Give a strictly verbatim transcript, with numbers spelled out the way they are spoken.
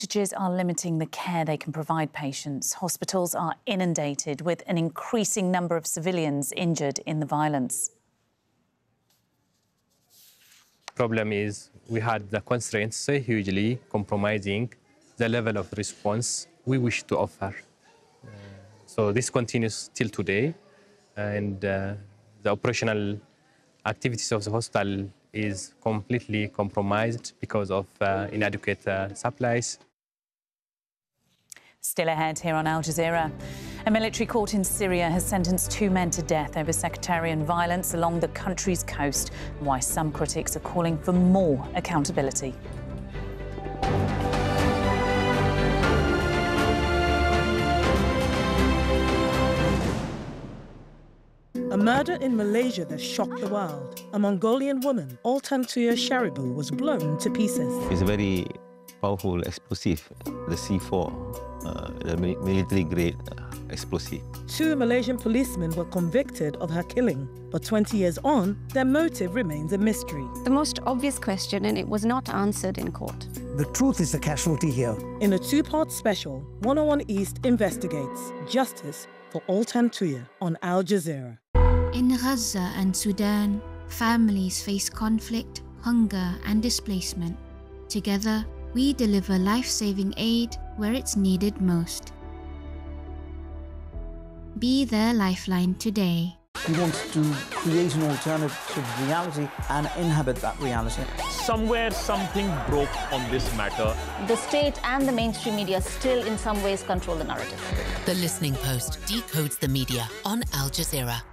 Shortages are limiting the care they can provide patients. Hospitals are inundated with an increasing number of civilians injured in the violence. Problem is we had the constraints so hugely compromising the level of response we wish to offer. Uh, so this continues till today, and uh, the operational activities of the hospital is completely compromised because of uh, inadequate uh, supplies. Still ahead here on Al Jazeera. A military court in Syria has sentenced two men to death over sectarian violence along the country's coast, and why some critics are calling for more accountability. A murder in Malaysia that shocked the world. A Mongolian woman, Altan Tuya Sharibu, was blown to pieces. It's a very powerful explosive, the C four, uh, the military-grade uh, explosive. Two Malaysian policemen were convicted of her killing, but twenty years on, their motive remains a mystery. The most obvious question, and it was not answered in court. The truth is the casualty here. In a two-part special, one oh one East investigates justice for Altan Tuya on Al Jazeera. In Gaza and Sudan, families face conflict, hunger and displacement. Together, we deliver life-saving aid where it's needed most. Be their lifeline today. We want to create an alternative reality and inhabit that reality. Somewhere something broke on this matter. The state and the mainstream media still in some ways control the narrative. The Listening Post decodes the media on Al Jazeera.